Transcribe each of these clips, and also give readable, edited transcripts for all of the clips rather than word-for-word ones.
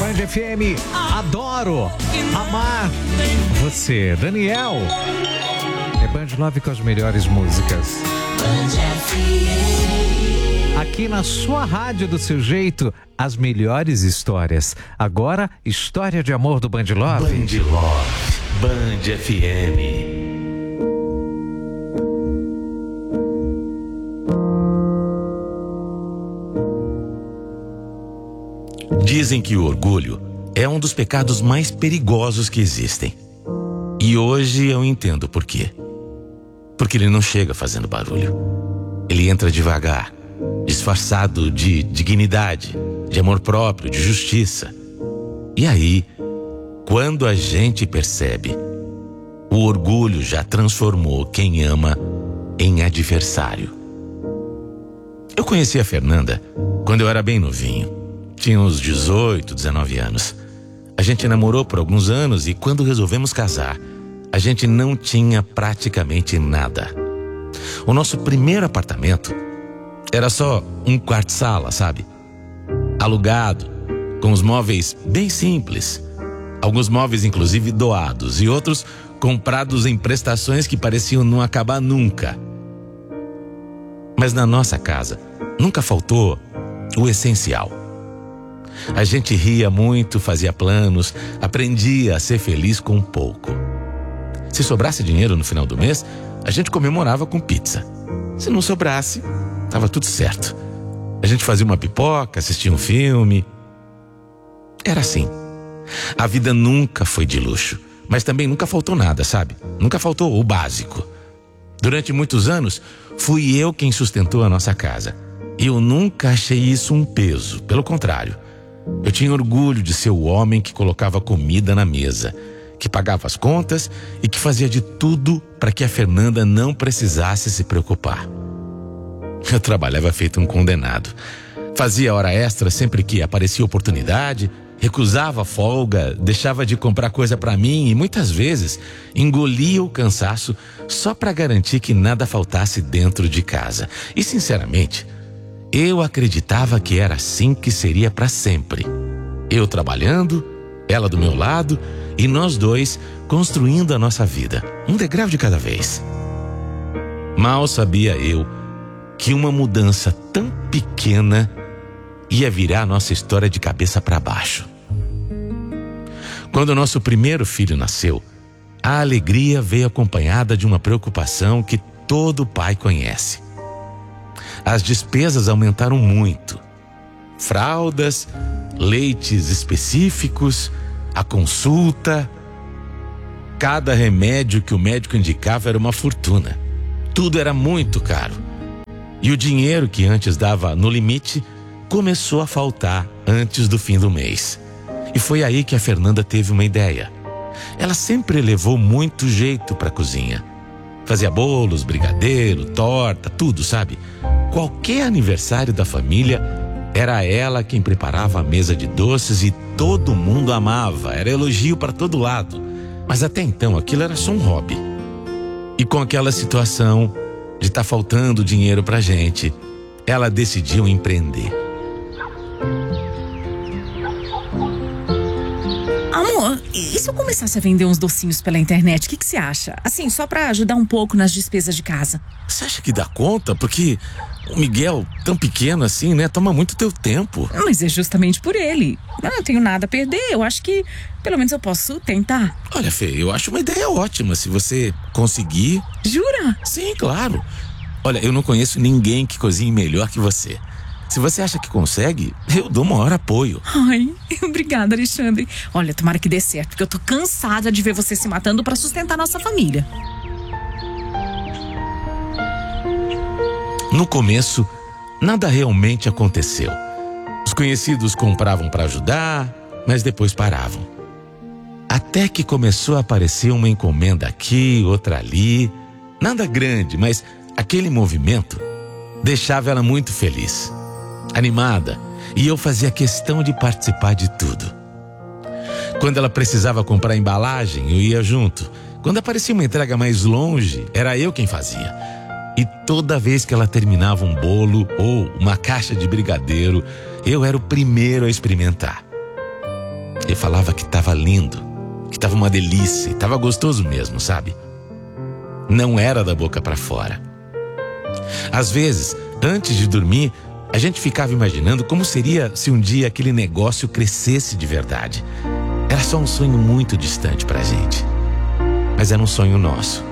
Band FM, adoro amar você. Daniel. É Band Love com as melhores músicas. Aqui na sua rádio do seu jeito, as melhores histórias. Agora, história de amor do Band Love. Band Love, Band FM. Dizem que o orgulho é um dos pecados mais perigosos que existem. E hoje eu entendo por quê. Porque ele não chega fazendo barulho. Ele entra devagar, disfarçado de dignidade, de amor próprio, de justiça. E aí, quando a gente percebe, o orgulho já transformou quem ama em adversário. Eu conheci a Fernanda quando eu era bem novinho. Tinha uns 18, 19 anos. A gente namorou por alguns anos e quando resolvemos casar, a gente não tinha praticamente nada. O nosso primeiro apartamento era só um quarto-sala, sabe? Alugado, com os móveis bem simples. Alguns móveis inclusive doados e outros comprados em prestações que pareciam não acabar nunca. Mas na nossa casa nunca faltou o essencial. A gente ria muito, fazia planos, aprendia a ser feliz com pouco. Se sobrasse dinheiro no final do mês, a gente comemorava com pizza. Se não sobrasse, estava tudo certo. A gente fazia uma pipoca, assistia um filme. Era assim. A vida nunca foi de luxo, mas também nunca faltou nada, sabe? Nunca faltou o básico. Durante muitos anos, fui eu quem sustentou a nossa casa. E eu nunca achei isso um peso, pelo contrário. Eu tinha orgulho de ser o homem que colocava comida na mesa, que pagava as contas e que fazia de tudo para que a Fernanda não precisasse se preocupar. Eu trabalhava feito um condenado. Fazia hora extra sempre que aparecia oportunidade, recusava folga, deixava de comprar coisa para mim e muitas vezes engolia o cansaço só para garantir que nada faltasse dentro de casa. E sinceramente, eu acreditava que era assim que seria para sempre. Eu trabalhando, ela do meu lado e nós dois construindo a nossa vida, um degrau de cada vez. Mal sabia eu que uma mudança tão pequena ia virar a nossa história de cabeça para baixo. Quando o nosso primeiro filho nasceu, a alegria veio acompanhada de uma preocupação que todo pai conhece. As despesas aumentaram muito. Fraldas, leites específicos, a consulta. Cada remédio que o médico indicava era uma fortuna. Tudo era muito caro. E o dinheiro que antes dava no limite começou a faltar antes do fim do mês. E foi aí que a Fernanda teve uma ideia. Ela sempre levou muito jeito para a cozinha. Fazia bolos, brigadeiro, torta, tudo, sabe? Qualquer aniversário da família, era ela quem preparava a mesa de doces e todo mundo amava. Era elogio para todo lado. Mas até então aquilo era só um hobby. E com aquela situação de estar faltando dinheiro pra gente, ela decidiu empreender. Amor, e se eu começasse a vender uns docinhos pela internet, o que você acha? Assim, só pra ajudar um pouco nas despesas de casa. Você acha que dá conta? Porque o Miguel, tão pequeno assim, né? Toma muito teu tempo. Mas é justamente por ele. Eu não tenho nada a perder, eu acho que pelo menos eu posso tentar. Olha, Fê, eu acho uma ideia ótima, se você conseguir. Jura? Sim, claro. Olha, eu não conheço ninguém que cozinhe melhor que você. Se você acha que consegue, eu dou o maior apoio. Ai, obrigada, Alexandre. Olha, tomara que dê certo, porque eu tô cansada de ver você se matando pra sustentar nossa família. No começo, nada realmente aconteceu. Os conhecidos compravam para ajudar, mas depois paravam. Até que começou a aparecer uma encomenda aqui, outra ali. Nada grande, mas aquele movimento deixava ela muito feliz, animada, e eu fazia questão de participar de tudo. Quando ela precisava comprar embalagem, eu ia junto. Quando aparecia uma entrega mais longe, era eu quem fazia. E toda vez que ela terminava um bolo ou uma caixa de brigadeiro, eu era o primeiro a experimentar. Ele falava que estava lindo, que estava uma delícia, estava gostoso mesmo, sabe? Não era da boca para fora. Às vezes, antes de dormir, a gente ficava imaginando como seria se um dia aquele negócio crescesse de verdade. Era só um sonho muito distante pra gente, mas era um sonho nosso.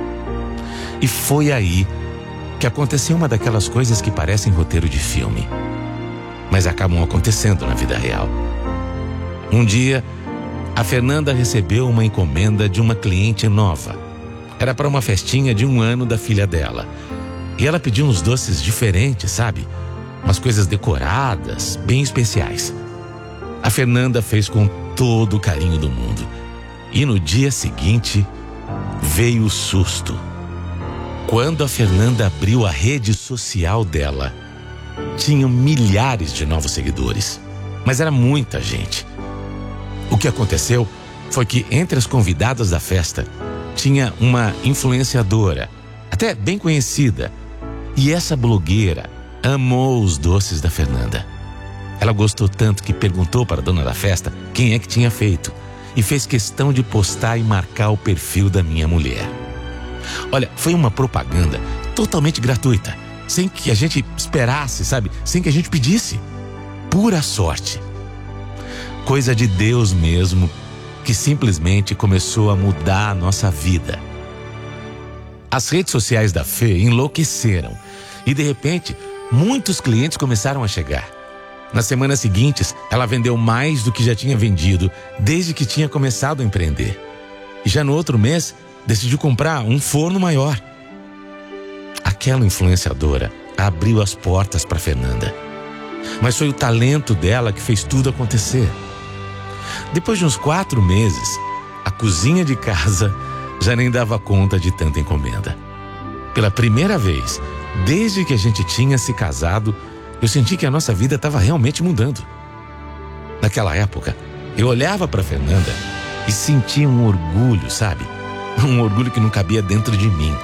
E foi aí que aconteceu uma daquelas coisas que parecem roteiro de filme, mas acabam acontecendo na vida real. Um dia, a Fernanda recebeu uma encomenda de uma cliente nova. Era para uma festinha de 1 ano da filha dela. E ela pediu uns doces diferentes, sabe? Umas coisas decoradas, bem especiais. A Fernanda fez com todo o carinho do mundo. E no dia seguinte, veio o susto. Quando a Fernanda abriu a rede social dela, tinham milhares de novos seguidores. Mas era muita gente. O que aconteceu foi que entre as convidadas da festa, tinha uma influenciadora, até bem conhecida. E essa blogueira amou os doces da Fernanda. Ela gostou tanto que perguntou para a dona da festa quem é que tinha feito e fez questão de postar e marcar o perfil da minha mulher. Olha, foi uma propaganda totalmente gratuita, sem que a gente esperasse, sabe? Sem que a gente pedisse. Pura sorte. Coisa de Deus mesmo, que simplesmente começou a mudar a nossa vida. As redes sociais da Fê enlouqueceram e, de repente, muitos clientes começaram a chegar. Nas semanas seguintes, ela vendeu mais do que já tinha vendido desde que tinha começado a empreender. E já no outro mês, decidiu comprar um forno maior. Aquela influenciadora abriu as portas para Fernanda. Mas foi o talento dela que fez tudo acontecer. Depois de uns 4 meses, a cozinha de casa já nem dava conta de tanta encomenda. Pela primeira vez, desde que a gente tinha se casado, eu senti que a nossa vida estava realmente mudando. Naquela época, eu olhava para Fernanda e sentia um orgulho, sabe? Um orgulho que não cabia dentro de mim.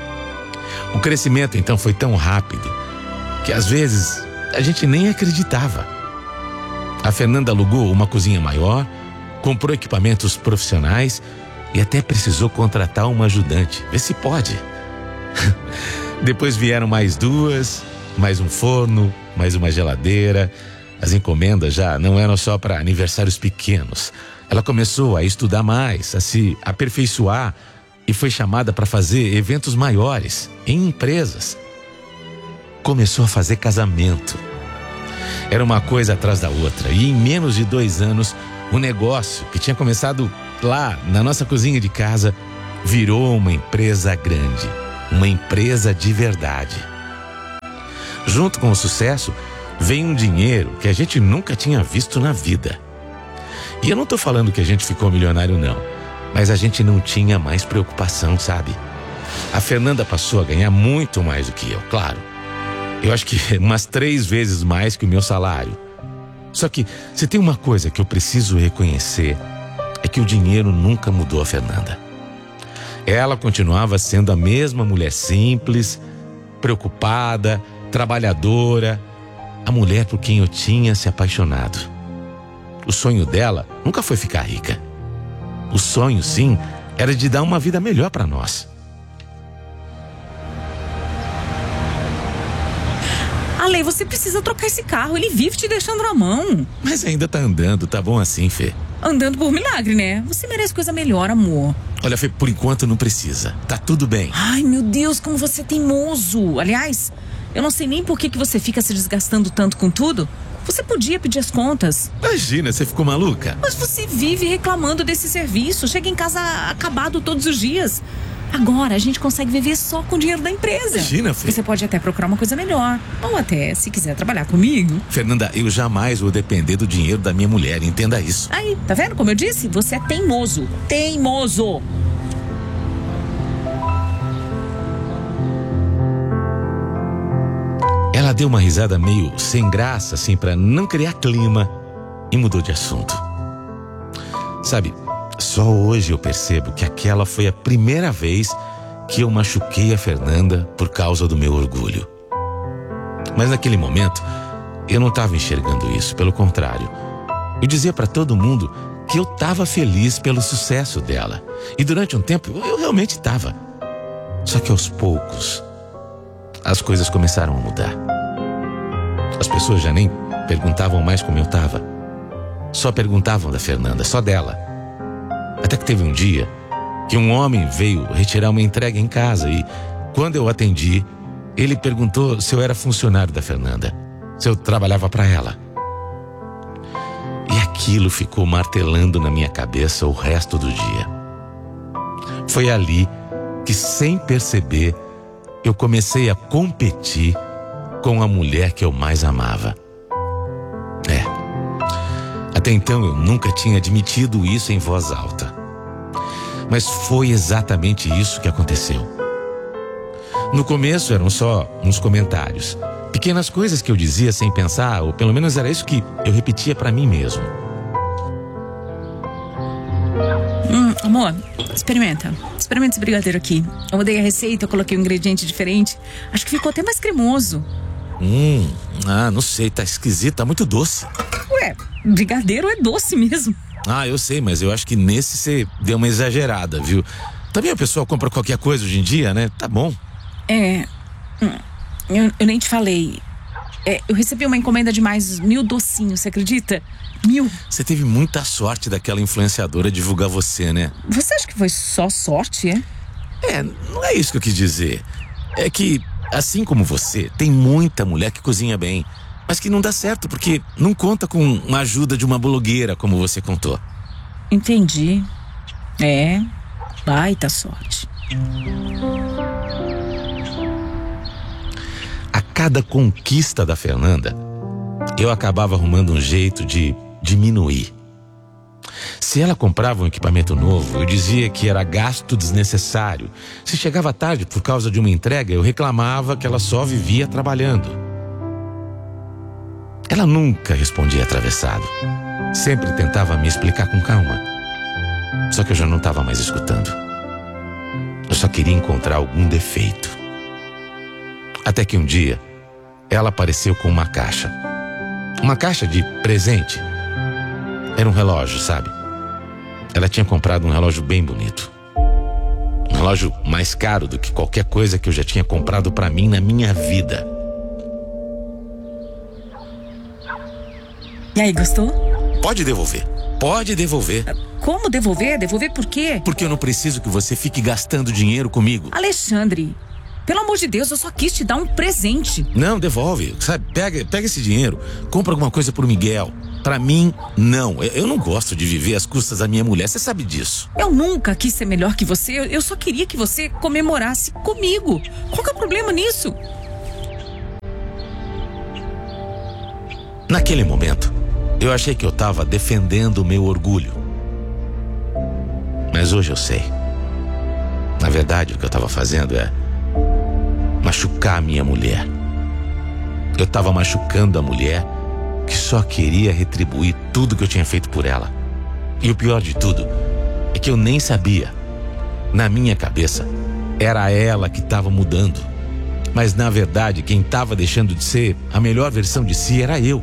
O crescimento, então, foi tão rápido que, às vezes, a gente nem acreditava. A Fernanda alugou uma cozinha maior, comprou equipamentos profissionais e até precisou contratar uma ajudante. Vê se pode. Depois vieram mais 2, mais um forno, mais uma geladeira. As encomendas já não eram só para aniversários pequenos. Ela começou a estudar mais, a se aperfeiçoar e foi chamada para fazer eventos maiores, em empresas. Começou a fazer casamento. Era uma coisa atrás da outra e em menos de 2 anos, o negócio que tinha começado lá na nossa cozinha de casa virou uma empresa grande, uma empresa de verdade. Junto com o sucesso, veio um dinheiro que a gente nunca tinha visto na vida. E eu não tô falando que a gente ficou milionário não, mas a gente não tinha mais preocupação, sabe? A Fernanda passou a ganhar muito mais do que eu, claro. Eu acho que umas 3 vezes mais que o meu salário. Só que se tem uma coisa que eu preciso reconhecer, é que o dinheiro nunca mudou a Fernanda. Ela continuava sendo a mesma mulher simples, preocupada, trabalhadora, a mulher por quem eu tinha se apaixonado. O sonho dela nunca foi ficar rica. O sonho, sim, era de dar uma vida melhor para nós. Ale, você precisa trocar esse carro, ele vive te deixando na mão. Mas ainda tá andando, tá bom assim, Fê? Andando por milagre, né? Você merece coisa melhor, amor. Olha, Fê, por enquanto não precisa. Tá tudo bem. Ai, meu Deus, como você é teimoso. Aliás, eu não sei nem por que você fica se desgastando tanto com tudo. Você podia pedir as contas. Imagina, você ficou maluca? Mas você vive reclamando desse serviço. Chega em casa acabado todos os dias. Agora a gente consegue viver só com o dinheiro da empresa. Imagina, Fê. Você pode até procurar uma coisa melhor. Ou até, se quiser trabalhar comigo. Fernanda, eu jamais vou depender do dinheiro da minha mulher, entenda isso. Aí, tá vendo como eu disse? Você é teimoso. Teimoso. Ela deu uma risada meio sem graça, assim, pra não criar clima, e mudou de assunto. Sabe, só hoje eu percebo que aquela foi a primeira vez que eu machuquei a Fernanda por causa do meu orgulho. Mas naquele momento, eu não estava enxergando isso, pelo contrário. Eu dizia pra todo mundo que eu estava feliz pelo sucesso dela. E durante um tempo eu realmente estava. Só que aos poucos as coisas começaram a mudar. As pessoas já nem perguntavam mais como eu estava. Só perguntavam da Fernanda, só dela. Até que teve um dia que um homem veio retirar uma entrega em casa e, quando eu atendi, ele perguntou se eu era funcionário da Fernanda, se eu trabalhava para ela. E aquilo ficou martelando na minha cabeça o resto do dia. Foi ali que, sem perceber, eu comecei a competir com a mulher que eu mais amava. Até então eu nunca tinha admitido isso em voz alta. Mas foi exatamente isso que aconteceu. No começo eram só uns comentários, pequenas coisas que eu dizia sem pensar, ou pelo menos era isso que eu repetia para mim mesmo. Amor, experimenta esse brigadeiro aqui. Eu mudei a receita, eu coloquei um ingrediente diferente. Acho que ficou até mais cremoso. Não sei, tá esquisito, tá muito doce. Ué, brigadeiro é doce mesmo. Eu sei, mas eu acho que nesse você deu uma exagerada, viu? Também o pessoal compra qualquer coisa hoje em dia, né? Tá bom. Eu nem te falei. Eu recebi uma encomenda de mais 1000 docinhos, você acredita? 1000. Você teve muita sorte daquela influenciadora divulgar você, né? Você acha que foi só sorte, é? Não é isso que eu quis dizer. É que, assim como você, tem muita mulher que cozinha bem, mas que não dá certo porque não conta com a ajuda de uma blogueira, como você contou. Entendi. Baita sorte. A cada conquista da Fernanda, eu acabava arrumando um jeito de diminuir. Se ela comprava um equipamento novo, eu dizia que era gasto desnecessário. Se chegava tarde por causa de uma entrega, eu reclamava que ela só vivia trabalhando. Ela nunca respondia atravessado. Sempre tentava me explicar com calma. Só que eu já não estava mais escutando. Eu só queria encontrar algum defeito. Até que um dia, ela apareceu com uma caixa. Uma caixa de presente. Era um relógio, sabe? Ela tinha comprado um relógio bem bonito. Um relógio mais caro do que qualquer coisa que eu já tinha comprado pra mim na minha vida. E aí, gostou? Pode devolver. Pode devolver. Como devolver? Devolver por quê? Porque eu não preciso que você fique gastando dinheiro comigo. Alexandre, pelo amor de Deus, eu só quis te dar um presente. Não, devolve. Sabe, pega esse dinheiro, compra alguma coisa pro Miguel. Pra mim, não. Eu não gosto de viver às custas da minha mulher, você sabe disso. Eu nunca quis ser melhor que você. Eu só queria que você comemorasse comigo. Qual que é o problema nisso? Naquele momento, eu achei que eu estava defendendo o meu orgulho. Mas hoje eu sei. Na verdade, o que eu estava fazendo é machucar a minha mulher. Eu estava machucando a mulher que só queria retribuir tudo que eu tinha feito por ela. E o pior de tudo é que eu nem sabia. Na minha cabeça, era ela que estava mudando. Mas na verdade, quem estava deixando de ser a melhor versão de si era eu.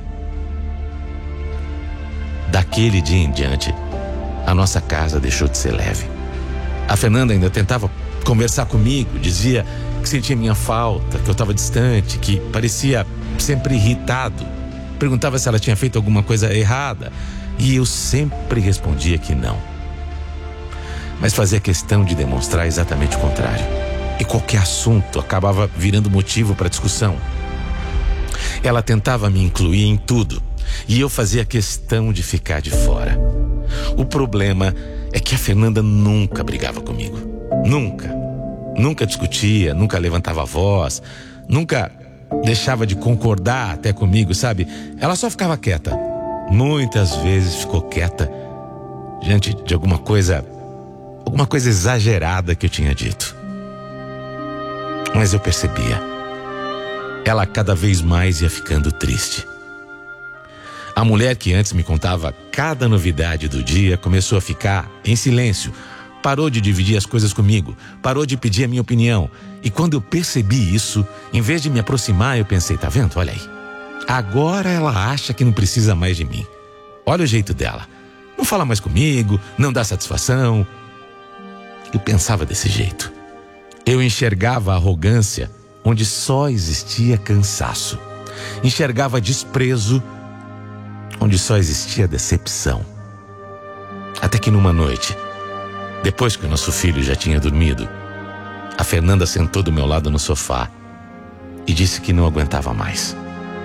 Daquele dia em diante, a nossa casa deixou de ser leve. A Fernanda ainda tentava conversar comigo, dizia que sentia minha falta, que eu estava distante, que parecia sempre irritado. Perguntava se ela tinha feito alguma coisa errada e eu sempre respondia que não. Mas fazia questão de demonstrar exatamente o contrário. E qualquer assunto acabava virando motivo para discussão. Ela tentava me incluir em tudo e eu fazia questão de ficar de fora. O problema é que a Fernanda nunca brigava comigo. Nunca discutia, nunca levantava a voz, nunca deixava de concordar até comigo, sabe? Ela só ficava quieta. Muitas vezes ficou quieta diante de alguma coisa exagerada que eu tinha dito. Mas eu percebia. Ela cada vez mais ia ficando triste. A mulher que antes me contava cada novidade do dia começou a ficar em silêncio. Parou de dividir as coisas comigo, parou de pedir a minha opinião. E quando eu percebi isso, em vez de me aproximar, eu pensei, tá vendo? Olha aí. Agora ela acha que não precisa mais de mim. Olha o jeito dela. Não fala mais comigo, não dá satisfação. Eu pensava desse jeito. Eu enxergava arrogância onde só existia cansaço. Enxergava desprezo onde só existia decepção. Até que numa noite, depois que o nosso filho já tinha dormido, a Fernanda sentou do meu lado no sofá e disse que não aguentava mais.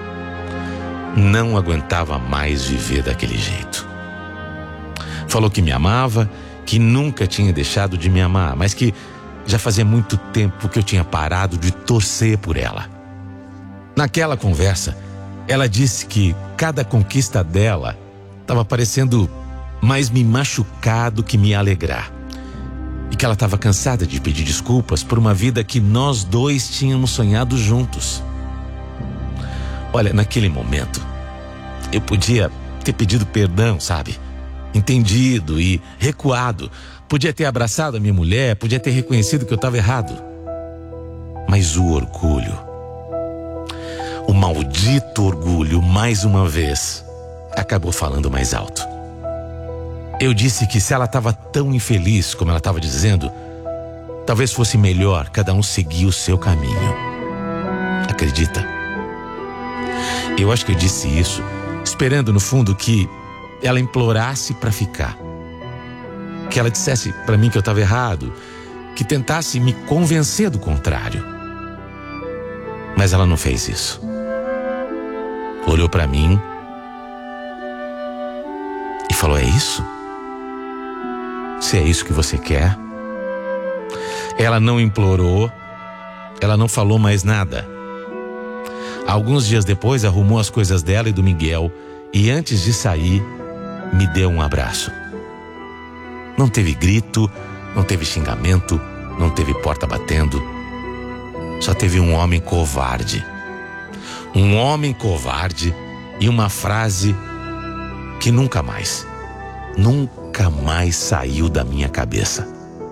Não aguentava mais viver daquele jeito. Falou que me amava, que nunca tinha deixado de me amar, mas que já fazia muito tempo que eu tinha parado de torcer por ela. Naquela conversa, ela disse que cada conquista dela estava parecendo mais me machucar do que me alegrar. E que ela estava cansada de pedir desculpas por uma vida que nós dois tínhamos sonhado juntos. Olha, naquele momento, eu podia ter pedido perdão, sabe? Entendido e recuado. Podia ter abraçado a minha mulher, podia ter reconhecido que eu estava errado. Mas o orgulho, o maldito orgulho, mais uma vez, acabou falando mais alto. Eu disse que se ela estava tão infeliz como ela estava dizendo, talvez fosse melhor cada um seguir o seu caminho. Acredita? Eu acho que eu disse isso esperando no fundo que ela implorasse para ficar. Que ela dissesse para mim que eu estava errado, que tentasse me convencer do contrário. Mas ela não fez isso. Olhou para mim e falou: é isso? Se é isso que você quer? Ela não implorou, ela não falou mais nada. Alguns dias depois arrumou as coisas dela e do Miguel e antes de sair me deu um abraço. Não teve grito, não teve xingamento, não teve porta batendo. Só teve um homem covarde. Um homem covarde e uma frase que nunca mais saiu da minha cabeça.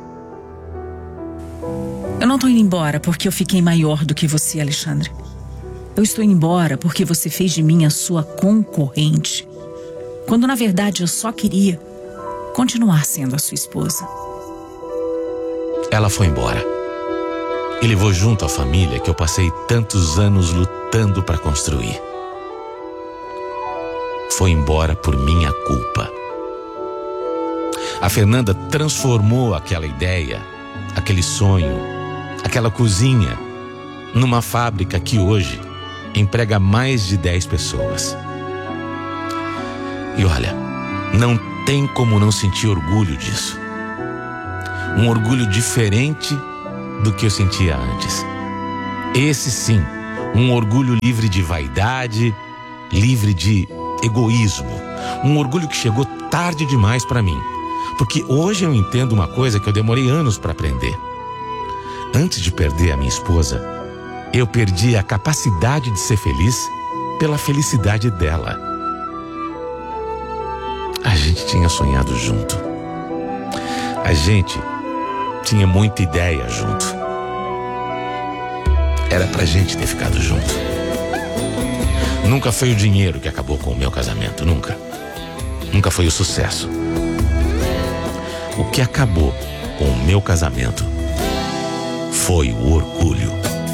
Eu não tô indo embora porque eu fiquei maior do que você, Alexandre. Eu estou indo embora porque você fez de mim a sua concorrente. Quando na verdade eu só queria continuar sendo a sua esposa. Ela foi embora. E levou junto a família que eu passei tantos anos lutando para construir. Foi embora por minha culpa. A Fernanda transformou aquela ideia, aquele sonho, aquela cozinha, numa fábrica que hoje emprega mais de 10 pessoas. E olha, não tem como não sentir orgulho disso. Um orgulho diferente do que eu sentia antes. Esse sim, um orgulho livre de vaidade, livre de egoísmo. Um orgulho que chegou tarde demais para mim. Porque hoje eu entendo uma coisa que eu demorei anos para aprender. Antes de perder a minha esposa, eu perdi a capacidade de ser feliz pela felicidade dela. A gente tinha sonhado junto. A gente tinha muita ideia junto. Era pra gente ter ficado junto. Nunca foi o dinheiro que acabou com o meu casamento, nunca. Nunca foi o sucesso. O que acabou com o meu casamento foi o orgulho.